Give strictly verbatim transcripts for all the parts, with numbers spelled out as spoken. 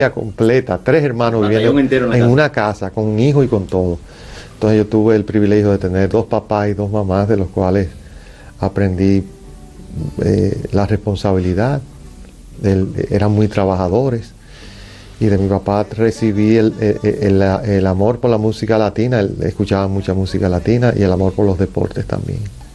completa, tres hermanos viviendo en, en una casa, con un hijo y con todo. Entonces yo tuve el privilegio de tener dos papás y dos mamás, de los cuales aprendí eh, la responsabilidad, del, eran muy trabajadores, y de mi papá recibí el, el, el, el amor por la música latina, él escuchaba mucha música latina, y el amor por los deportes también.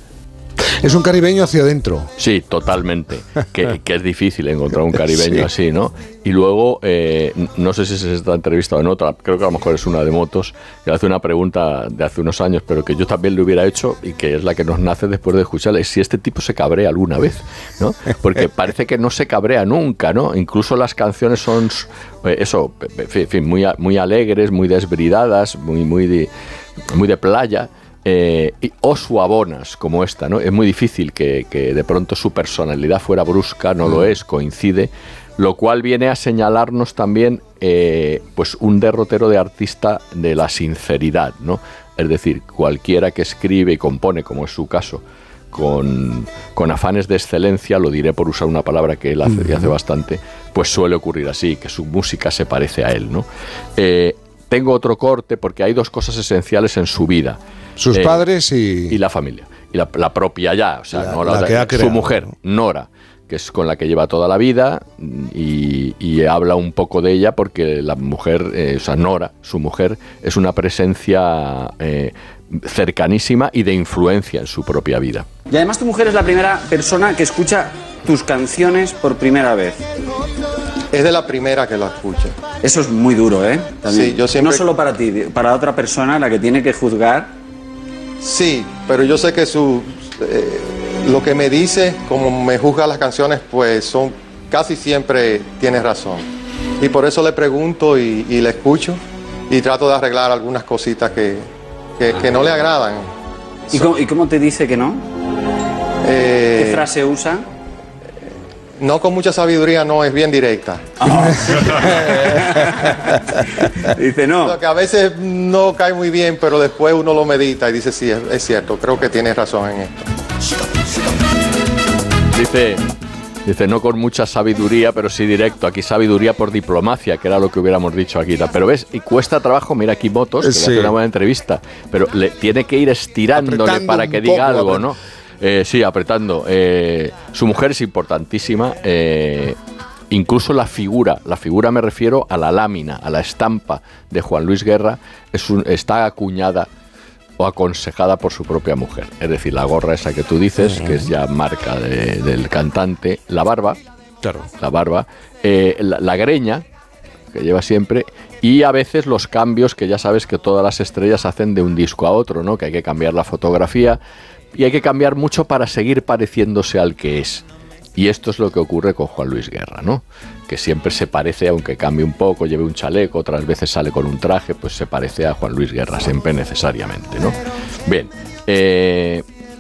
Es un caribeño hacia adentro. Sí, totalmente. Que, que es difícil encontrar un caribeño sí. así, ¿no? Y luego, eh, no sé si es esta entrevista o en otra, creo que a lo mejor es una de Motos, que hace una pregunta de hace unos años, pero que yo también le hubiera hecho y que es la que nos nace después de escucharla, es si este tipo se cabrea alguna vez, ¿no? Porque parece que no se cabrea nunca, ¿no? Incluso las canciones son, eh, eso, en fin, muy, muy alegres, muy desbridadas, muy, muy, de, muy de playa. Eh, o suabonas como esta, ¿no? Es muy difícil que, que de pronto su personalidad fuera brusca, no lo es, coincide, lo cual viene a señalarnos también eh, pues un derrotero de artista de la sinceridad, ¿no? Es decir, cualquiera que escribe y compone, como es su caso, con, con afanes de excelencia, lo diré por usar una palabra que él hace, uh-huh. hace bastante, pues suele ocurrir así, que su música se parece a él, ¿no? Eh, tengo otro corte porque hay dos cosas esenciales en su vida. Sus eh, padres y... Y la familia. Y la, la propia ya, o sea, la, no la, la que ha creado, su mujer, Nora, que es con la que lleva toda la vida, y, y habla un poco de ella porque la mujer, eh, o sea, Nora, su mujer, es una presencia eh, cercanísima y de influencia en su propia vida. Y además tu mujer es la primera persona que escucha tus canciones por primera vez. Es de la primera que la escucha. Eso es muy duro, ¿eh? También. Sí, yo siempre... No solo para ti, para otra persona, la que tiene que juzgar. Sí, pero yo sé que su eh, lo que me dice, como me juzga las canciones, pues son casi siempre tiene razón. Y por eso le pregunto y, y le escucho y trato de arreglar algunas cositas que, que, que no le agradan. ¿Y cómo, ¿Y cómo te dice que no? Eh, ¿Qué frase usa? No con mucha sabiduría, no, es bien directa. Oh. Dice no. Lo que a veces no cae muy bien, pero después uno lo medita y dice, sí, es, es cierto, creo que tienes razón en esto. Dice, dice, no con mucha sabiduría, pero sí directo. Aquí sabiduría por diplomacia, que era lo que hubiéramos dicho aquí. Pero ves, y cuesta trabajo, mira aquí Motos, que sí. le hace una buena entrevista, pero le tiene que ir estirándole Apretando para que diga poco, algo, ¿no? Eh, sí, apretando. Eh, su mujer es importantísima. Eh, incluso la figura, la figura me refiero a la lámina, a la estampa de Juan Luis Guerra, es un, está acuñada o aconsejada por su propia mujer. Es decir, la gorra esa que tú dices, uh-huh. que es ya marca de, del cantante, la barba, claro. la barba, eh, la, la greña, que lleva siempre, y a veces los cambios que ya sabes que todas las estrellas hacen de un disco a otro, ¿no? Que hay que cambiar la fotografía. Y hay que cambiar mucho para seguir pareciéndose al que es. Y esto es lo que ocurre con Juan Luis Guerra, ¿no? Que siempre se parece, aunque cambie un poco, lleve un chaleco, otras veces sale con un traje, pues se parece a Juan Luis Guerra, siempre necesariamente, ¿no? Bien, eh,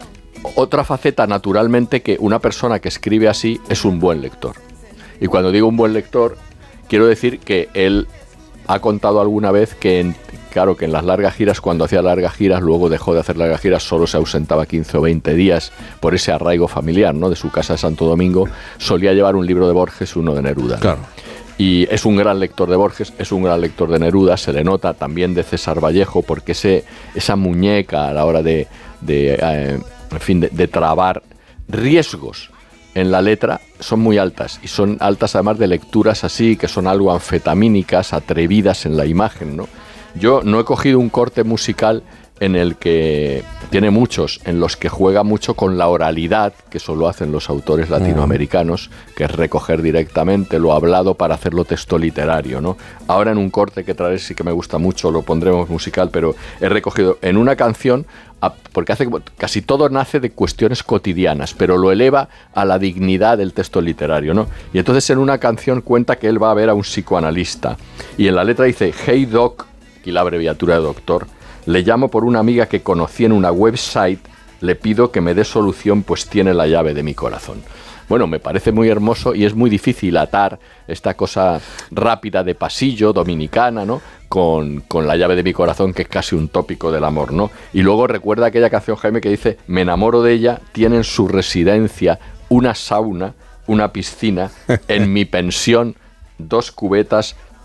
otra faceta, naturalmente, que una persona que escribe así es un buen lector. Y cuando digo un buen lector, quiero decir que él ha contado alguna vez que en Claro que en las largas giras, cuando hacía largas giras, luego dejó de hacer largas giras, solo se ausentaba quince o veinte días por ese arraigo familiar, ¿no? De su casa de Santo Domingo, solía llevar un libro de Borges, uno de Neruda, ¿no? Claro. Y es un gran lector de Borges, es un gran lector de Neruda, se le nota también de César Vallejo, porque ese, esa muñeca a la hora de, de, eh, en fin, de, de trabar riesgos en la letra son muy altas, y son altas además de lecturas así, que son algo anfetamínicas, atrevidas en la imagen, ¿no? Yo no he cogido un corte musical en el que tiene muchos, en los que juega mucho con la oralidad, que solo hacen los autores latinoamericanos, que es recoger directamente lo hablado para hacerlo texto literario, ¿no? Ahora en un corte que traeré sí que me gusta mucho, lo pondremos musical, pero he recogido en una canción, porque hace casi todo nace de cuestiones cotidianas, pero lo eleva a la dignidad del texto literario, ¿no? Y entonces en una canción cuenta que él va a ver a un psicoanalista, y en la letra dice, hey doc, y la abreviatura de doctor, le llamo por una amiga que conocí en una website, le pido que me dé solución, pues tiene la llave de mi corazón. Bueno, me parece muy hermoso y es muy difícil atar esta cosa rápida de pasillo, dominicana, ¿no? Con, con la llave de mi corazón, que es casi un tópico del amor, ¿no? Y luego recuerda aquella canción, Jaime, que dice, me enamoro de ella, tiene en su residencia una sauna, una piscina, en mi pensión, dos cubetas,